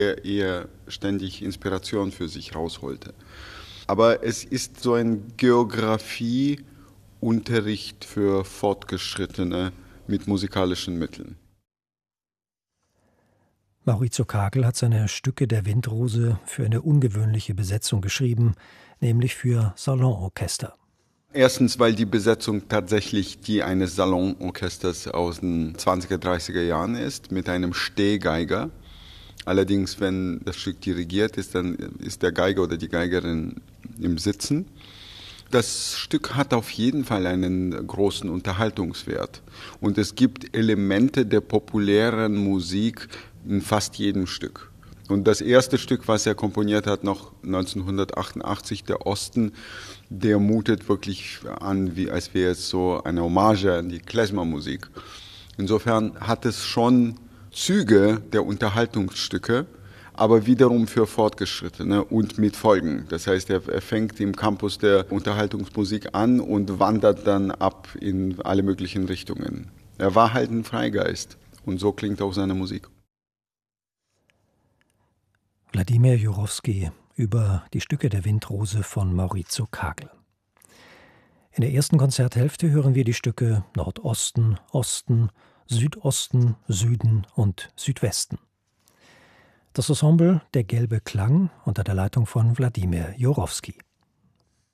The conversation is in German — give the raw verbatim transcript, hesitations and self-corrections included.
er eher ständig Inspiration für sich rausholte. Aber es ist so ein Geografieunterricht für Fortgeschrittene mit musikalischen Mitteln. Maurizio Kagel hat seine Stücke der Windrose für eine ungewöhnliche Besetzung geschrieben, nämlich für Salonorchester. Erstens, weil die Besetzung tatsächlich die eines Salonorchesters aus den zwanziger, dreißiger Jahren ist, mit einem Stehgeiger. Allerdings, wenn das Stück dirigiert ist, dann ist der Geiger oder die Geigerin im Sitzen. Das Stück hat auf jeden Fall einen großen Unterhaltungswert. Und es gibt Elemente der populären Musik in fast jedem Stück. Und das erste Stück, was er komponiert hat, noch neunzehnhundertachtundachtzig, der Osten, der mutet wirklich an, wie als wäre es so eine Hommage an die Klezmer-Musik. Insofern hat es schon Züge der Unterhaltungsstücke, aber wiederum für Fortgeschrittene und mit Folgen. Das heißt, er, er fängt im Campus der Unterhaltungsmusik an und wandert dann ab in alle möglichen Richtungen. Er war halt ein Freigeist und so klingt auch seine Musik. Wladimir Jurowski über die Stücke der Windrose von Maurizio Kagel. In der ersten Konzerthälfte hören wir die Stücke Nordosten, Osten, Südosten, Süden und Südwesten. Das Ensemble Der gelbe Klang unter der Leitung von Wladimir Jurowski.